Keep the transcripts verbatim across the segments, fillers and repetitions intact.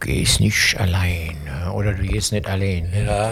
gehst nicht allein oder du gehst nicht allein. Ja.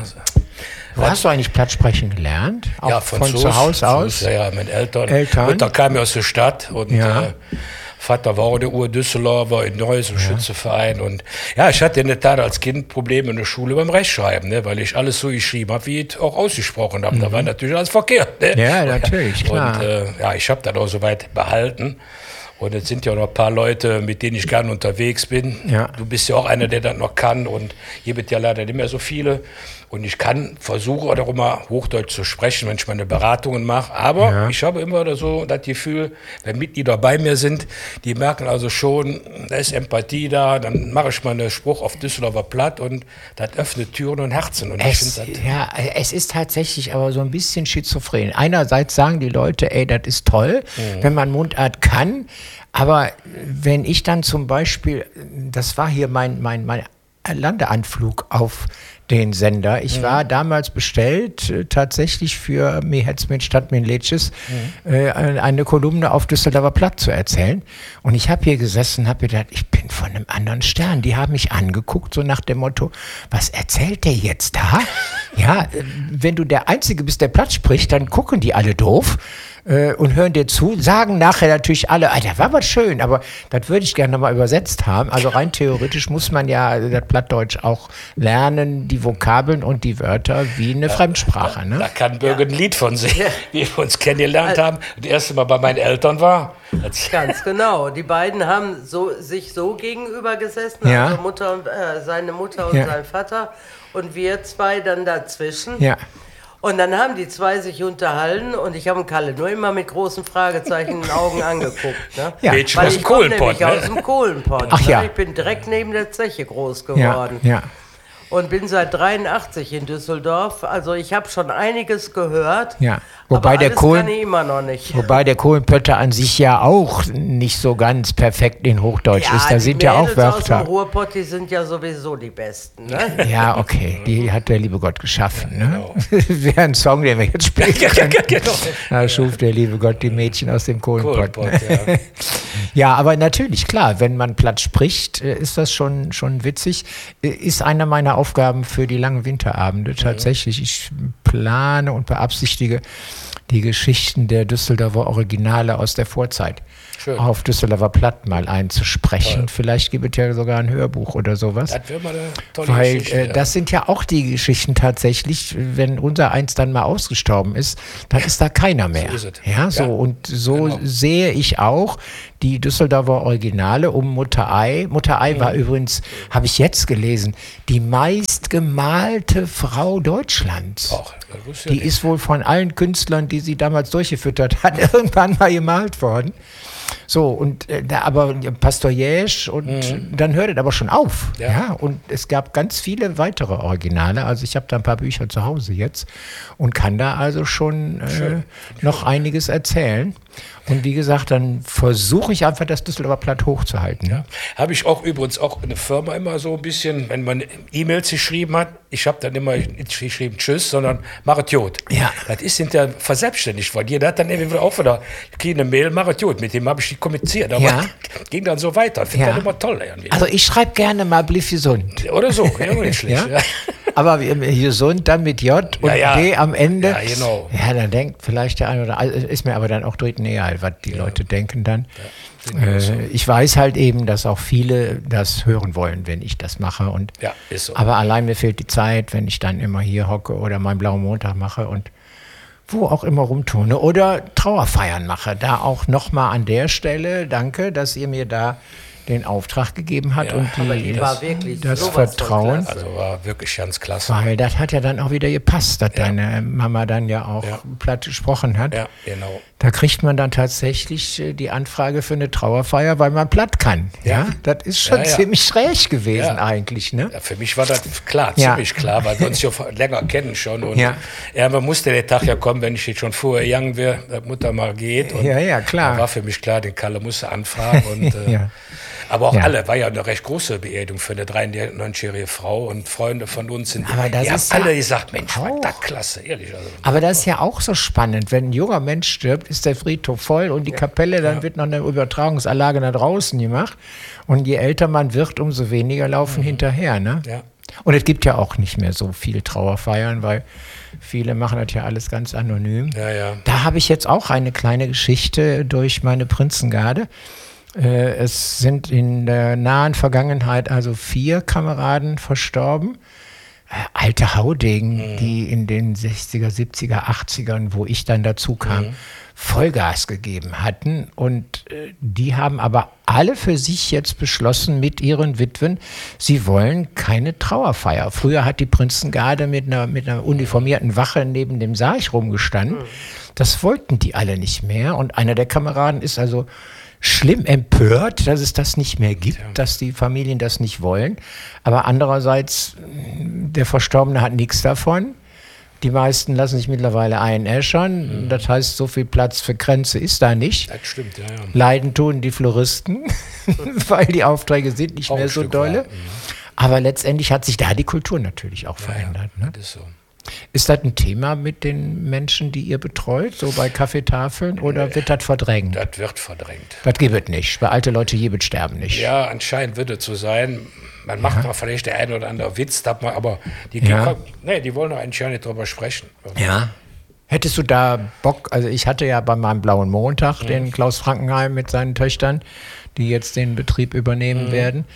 Wo hast du eigentlich Plattsprechen gelernt? Auch ja, von, von zu Hause aus? Ja, ja, mit Eltern. Eltern. Mutter kam ja aus der Stadt und ja. äh, Vater war auch der Ur-Düsseldorfer in Neuss im ja. Schützeverein. Und ja, ich hatte in der Tat als Kind Probleme in der Schule beim Rechtschreiben, ne, weil ich alles so geschrieben habe, wie ich auch ausgesprochen habe. Mhm. Da war natürlich alles verkehrt. Ne? Ja, natürlich, klar. Und äh, ja, ich habe das auch soweit behalten. Und es sind ja auch noch ein paar Leute, mit denen ich gerne unterwegs bin. Ja. Du bist ja auch einer, der das noch kann. Und hier wird ja leider nicht mehr so viele. Und ich kann, versuche auch immer Hochdeutsch zu sprechen, wenn ich meine Beratungen mache. Aber ja. ich habe immer so das Gefühl, wenn Mitglieder bei mir sind, die merken also schon, da ist Empathie da. Dann mache ich mal einen Spruch auf Düsseldorfer Platt und das öffnet Türen und Herzen. Und es, ich find, das ja, es ist tatsächlich aber so ein bisschen schizophren. Einerseits sagen die Leute, ey, das ist toll, mhm. wenn man Mundart kann. Aber wenn ich dann zum Beispiel, das war hier mein, mein, mein Landeanflug auf den Sender. Ich mhm. war damals bestellt, äh, tatsächlich für mir hätt's mit Stadt mit Leches mhm. äh, eine Kolumne auf Düsseldorfer Platt zu erzählen. Und ich habe hier gesessen, habe gedacht, ich bin von einem anderen Stern. Die haben mich angeguckt, so nach dem Motto, was erzählt der jetzt da? Ja, äh, wenn du der Einzige bist, der Platt spricht, dann gucken die alle doof. Und hören dir zu, sagen nachher natürlich alle, ah, das war was schön, aber das würde ich gerne nochmal übersetzt haben. Also rein theoretisch muss man ja das Plattdeutsch auch lernen, die Vokabeln und die Wörter wie eine ja, Fremdsprache. Da, ne? da kann Birgit ja. ein Lied von singen, ja. wie wir uns kennengelernt haben. Das erste Mal bei meinen Eltern war. Ganz genau. Die beiden haben so, sich so gegenüber gesessen, ja. also Mutter und, äh, seine Mutter und ja. sein Vater und wir zwei dann dazwischen. Ja. Und dann haben die zwei sich unterhalten und ich habe Kalle nur immer mit großen Fragezeichen in den Augen angeguckt. Ne? Ja. Mädchen Weil aus ich dem komme Kohlenpott, nämlich ne? aus dem Kohlenpott. Ach ne? ja. Ich bin direkt neben der Zeche groß geworden. Ja, ja. Und bin seit dreiundachtzig in Düsseldorf. Also ich habe schon einiges gehört. Ja. Wobei aber der alles Kohlen, kann ich immer noch nicht. Wobei der Kohlenpötter an sich ja auch nicht so ganz perfekt in Hochdeutsch ja, ist. Da sind ja auch Mädels Wörter. Aus dem Ruhrpott, die sind ja sowieso die Besten. Ne? Ja, okay. Die hat der liebe Gott geschaffen. Ja, genau. Ne? Wäre ein Song, den wir jetzt spielen können. Ja, genau. Da schuf der liebe Gott die Mädchen aus dem Kohlenpott. Kohlenpott ja. Ja, aber natürlich, klar, wenn man Platt spricht, ist das schon, schon witzig. Ist eine meiner Aufgaben für die langen Winterabende tatsächlich. Ich plane und beabsichtige, die Geschichten der Düsseldorfer Originale aus der Vorzeit Schön. auf Düsseldorfer Platt mal einzusprechen. Toll. Vielleicht gibt es ja sogar ein Hörbuch oder sowas. Das wäre mal eine tolle Weil Geschichte. äh, das sind ja auch die Geschichten tatsächlich, wenn unser eins dann mal ausgestorben ist, dann ist da keiner mehr. So ist es. Ja, so Ja, und so genau. sehe ich auch die Düsseldorfer Originale um Mutter Ei. Mutter Ei mhm. war übrigens, habe ich jetzt gelesen, die meistgemalte Frau Deutschlands. Och, das wusste die ich nicht. ist wohl von allen Künstlern, die sie damals durchgefüttert hat, irgendwann mal gemalt worden. So, und äh, da aber Pastor Jesch und mhm. dann hört es aber schon auf. Ja. ja. Und es gab ganz viele weitere Originale. Also ich habe da ein paar Bücher zu Hause jetzt und kann da also schon äh, noch einiges erzählen. Und wie gesagt, dann versuche ich einfach, das Düsseldorfer Platt hochzuhalten. Ja. Habe ich auch übrigens auch in der Firma immer so ein bisschen, wenn man E-Mails geschrieben hat, ich habe dann immer nicht geschrieben Tschüss, sondern machet Jod. Ja. Das ist hinterher verselbstständigt worden. Jeder hat dann irgendwie auch wieder, ich kriege eine Mail, machet Jod, mit dem habe ich die kommuniziert. Aber ja. ging dann so weiter. Finde ja. das immer toll. Irgendwie. Also ich schreibe gerne mal blieb gesund. Oder so, ja, nicht schlecht. ja? Ja. Aber gesund dann mit J und ja, ja. D am Ende. Ja, genau. Ja, dann denkt vielleicht der eine oder andere, ist mir aber dann auch dritten egal, was die ja. Leute denken dann. Ja, äh, so. Ich weiß halt eben, dass auch viele das hören wollen, wenn ich das mache. Und, ja, ist so. Aber allein mir fehlt die Zeit, wenn ich dann immer hier hocke oder meinen blauen Montag mache und wo auch immer rumtune oder Trauerfeiern mache. Da auch nochmal an der Stelle danke, dass ihr mir da den Auftrag gegeben hat ja, und die, die war wirklich das Vertrauen. Also war wirklich ganz klasse. Weil das hat ja dann auch wieder gepasst, dass ja. deine Mama dann ja auch ja. platt gesprochen hat. Ja, genau. Da kriegt man dann tatsächlich die Anfrage für eine Trauerfeier, weil man platt kann. Ja, ja? Das ist schon ja, ja. ziemlich schräg gewesen ja. eigentlich. Ne? Ja, für mich war das klar, ja. ziemlich klar, weil wir uns ja länger kennen schon. Und ja. irgendwann musste der Tag ja kommen, wenn ich jetzt schon vorher young wäre, dass Mutter mal geht. Und ja, ja, klar. Da war für mich klar, den Kalle musste anfragen. Und, äh, ja. Aber auch Ja. alle, war ja eine recht große Beerdigung für eine dreiundneunzigjährige Frau und Freunde von uns sind, Aber das die haben ist ja alle gesagt, Mensch, war auch- das klasse, ehrlich. Also, Aber das ist ja auch so spannend. Wenn ein junger Mensch stirbt, ist der Friedhof voll und die Kapelle, dann wird noch eine Übertragungsanlage da draußen gemacht. Und je älter man wird, umso weniger laufen hinterher. Ne? ja. Und es gibt ja auch nicht mehr so viel Trauerfeiern, weil viele machen das ja alles ganz anonym. Ja, ja. Da habe ich jetzt auch eine kleine Geschichte durch meine Prinzengarde. Äh, es sind in der nahen Vergangenheit also vier Kameraden verstorben. Äh, alte Haudegen, die in den sechziger, siebziger, achtzigern, wo ich dann dazu kam, Vollgas gegeben hatten. Und äh, die haben aber alle für sich jetzt beschlossen mit ihren Witwen, sie wollen keine Trauerfeier. Früher hat die Prinzengarde mit einer, mit einer uniformierten Wache neben dem Sarg rumgestanden. Das wollten die alle nicht mehr. Und einer der Kameraden ist also schlimm empört, dass es das nicht mehr gibt, dass die Familien das nicht wollen. Aber andererseits, der Verstorbene hat nichts davon. Die meisten lassen sich mittlerweile einäschern. Das heißt, so viel Platz für Kränze ist da nicht. Das stimmt, ja, ja. Leiden tun die Floristen, weil die Aufträge sind nicht Auch mehr ein so Stück dolle. weit, ja. Aber letztendlich hat sich da die Kultur natürlich auch verändert. Ne? Das ist so. Ist das ein Thema mit den Menschen, die ihr betreut, so bei Kaffeetafeln, oder wird das verdrängt? Das wird verdrängt. Das gibt es nicht. Bei alte Leute gibt es sterben nicht. Ja, anscheinend wird es so sein. Man macht mal vielleicht der ein oder andere Witz, dass man, aber die, Ja. nee, die wollen doch eigentlich nicht drüber sprechen. Ja. Hättest du da Bock, also ich hatte ja bei meinem Blauen Montag Mhm. den Klaus Frankenheim mit seinen Töchtern, die jetzt den Betrieb übernehmen Mhm. werden.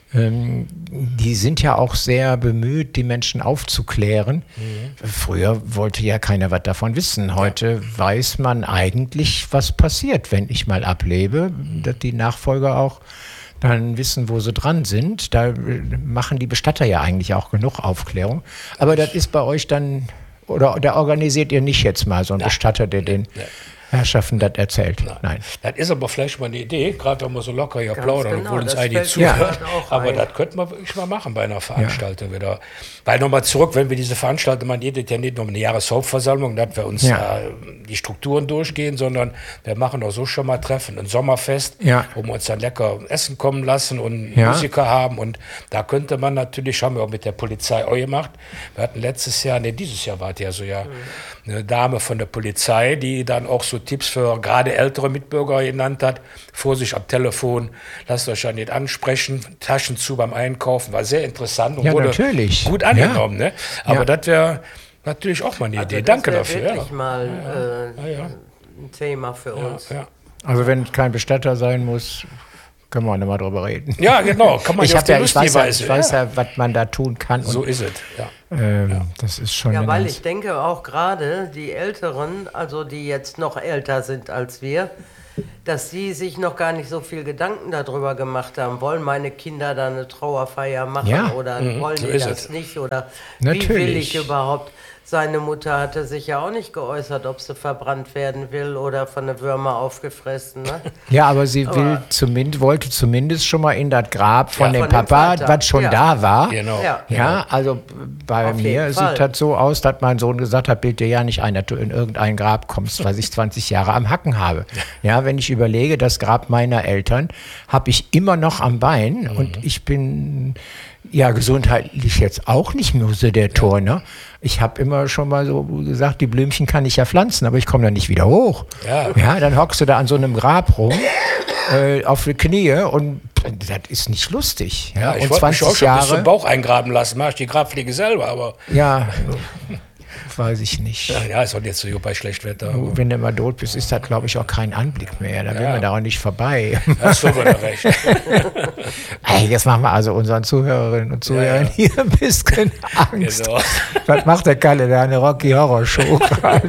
Ähm, die sind ja auch sehr bemüht, die Menschen aufzuklären. Mhm. Früher wollte ja keiner was davon wissen. Heute weiß man eigentlich, was passiert, wenn ich mal ablebe, dass die Nachfolger auch dann wissen, wo sie dran sind. Da äh, machen die Bestatter ja eigentlich auch genug Aufklärung. Aber das ist bei euch dann, oder da organisiert ihr nicht jetzt mal so einen Bestatter, der den Herrschaften das erzählt. Nein. Das ist aber vielleicht mal eine Idee, gerade wenn wir so locker hier Ganz plaudern, genau, obwohl uns das einige fällt mir zuhört. gerade auch Aber ein. das könnten wir wirklich mal machen bei einer Veranstaltung wieder. Weil nochmal zurück, wenn wir diese Veranstaltung machen, geht es ja nicht nur um eine Jahreshauptversammlung, dass wir uns Ja. äh, die Strukturen durchgehen, sondern wir machen auch so schon mal Treffen, ein Sommerfest, Ja. wo wir uns dann lecker essen kommen lassen und Ja. Musiker haben. Und da könnte man natürlich, haben wir auch mit der Polizei auch gemacht. Wir hatten letztes Jahr, nee, dieses Jahr war es ja so, ja, eine Dame von der Polizei, die dann auch so Tipps für gerade ältere Mitbürger genannt hat. Vorsicht am Telefon, lasst euch ja nicht ansprechen, Taschen zu beim Einkaufen, war sehr interessant und Ja, wurde natürlich. gut angenommen. Ne? Aber Ja. das wäre natürlich auch mal eine Also Idee. das Danke wär dafür. wirklich Ja. mal äh, Ja, ja. ein Thema für uns. Ja. Also wenn kein Bestatter sein muss, können wir auch nicht mal drüber reden. ja, genau, kann man Ich, ja auf hab die ja, ich, weiß lustige ja, Weise. ich weiß ja. ja, was man da tun kann. Und, So ist es. Ja. ähm, das ist schon Ja, eine weil ganz- ich denke auch gerade die Älteren, also die jetzt noch älter sind als wir, dass die sich noch gar nicht so viel Gedanken darüber gemacht haben. Wollen meine Kinder da eine Trauerfeier machen Ja. oder Mhm, wollen so die ist das es. nicht? Oder wie will Natürlich. ich überhaupt? Seine Mutter hatte sich ja auch nicht geäußert, ob sie verbrannt werden will oder von den Würmern aufgefressen. Ne? Ja, aber sie will Aber- zumindest, wollte zumindest schon mal in das Grab von Ja, dem von dem Papa, Vater. was schon Ja. da war. Genau. Ja. Ja, also bei Auf mir jeden sieht Fall. das so aus, dass mein Sohn gesagt hat, bild dir ja nicht ein, dass du in irgendein Grab kommst, weil ich zwanzig Jahre am Hacken habe. Ja, wenn ich überlege, das Grab meiner Eltern habe ich immer noch am Bein und ich bin ja gesundheitlich jetzt auch nicht nur so der Turner. Ich habe immer schon mal so gesagt, die Blümchen kann ich ja pflanzen, aber ich komme da nicht wieder hoch. Ja. Ja, dann hockst du da an so einem Grab rum, äh, auf die Knie und das ist nicht lustig. Ja, Ja, ich und wollte mich auch zwanzig schon bis zum Jahre, Bauch eingraben lassen, mache ich die Grabpflege selber, aber ja, weiß ich nicht. ja, ist auch jetzt so bei Schlechtwetter. Wenn du mal tot bist, ist das, glaube ich, auch kein Anblick mehr. Da will Ja. man da auch nicht vorbei. Hast du wieder recht. Ey, jetzt machen wir also unseren Zuhörerinnen und Zuhörern Ja, hier ein bisschen Angst. Genau. Was macht der Kalle da? Eine Rocky Horror Show?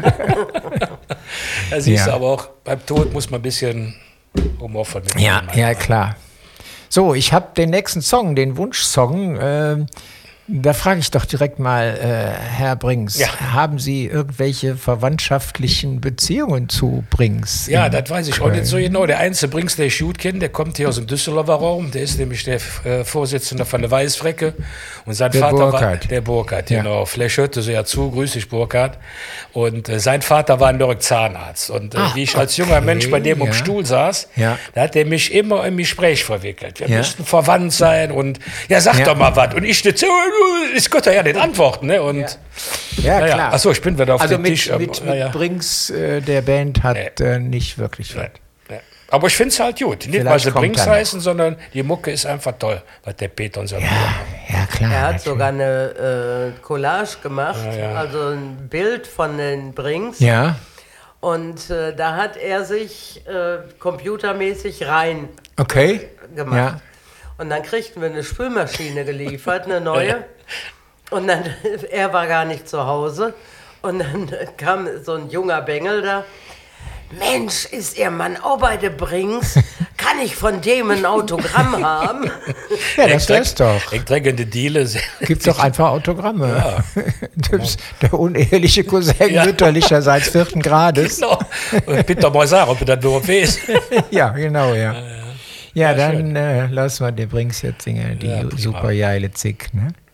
Da siehst du Ja. aber auch, beim Tod muss man ein bisschen Humor vermitteln. Ja, ja, klar. So, ich habe den nächsten Song, den Wunschsong. Äh, Da frage ich doch direkt mal, äh, Herr Brings, Ja. haben Sie irgendwelche verwandtschaftlichen Beziehungen zu Brings? Ja, in das weiß ich auch Köln? nicht so genau. Der einzige Brings, der ich gut kenne, der kommt hier aus dem Düsseldorfer Raum. Der ist nämlich der äh, Vorsitzende von der Weißfrecke. Und sein Der Vater war Burkhard. der Burkhard, Ja. genau. Vielleicht hört er so ja zu. Grüß dich, Burkhard. Und äh, sein Vater war ein Nürnberg Zahnarzt. Und äh, Ach, wie ich als okay, junger Mensch bei dem ja. am Stuhl saß, Ja. da hat er mich immer im Gespräch verwickelt. Wir Ja. müssten verwandt sein und ja, sag Ja. doch mal was. Und ich stehe zu, ich konnte ja nicht antworten. Ne? Und Ja, naja. klar. Achso, ich bin wieder auf also den mit, Tisch. aber, mit, mit naja. Brings, äh, der Band, hat Nee. äh, nicht wirklich was. Ja. Aber ich finde es halt gut. Nicht, weil Vielleicht sie kommt Brings er noch. heißen, sondern die Mucke ist einfach toll, was der Peter und sein Bruder machen. Ja, klar. Er hat natürlich. sogar eine äh, Collage gemacht, Ja, ja. also ein Bild von den Brings. Ja, Und äh, da hat er sich äh, computermäßig rein okay. gemacht. Ja. Und dann kriegten wir eine Spülmaschine geliefert, eine neue. Und dann, er war gar nicht zu Hause. Und dann kam so ein junger Bengel da. Mensch, ist Ihr Mann auch bei der Brings? Kann ich von dem ein Autogramm haben? Ja, das wär's doch. Ich trinke die Diele. Gibt doch einfach Autogramme. Ja. Das, der uneheliche Cousin Ja. mütterlicherseits vierten Grades. Genau. Und bitte mal sagen, ob du das nur weiß. Ja, genau, ja. Ja, Ja, dann äh, lassen wir den Brings jetzt singen, die Ja, prima. super geile Zick, ne?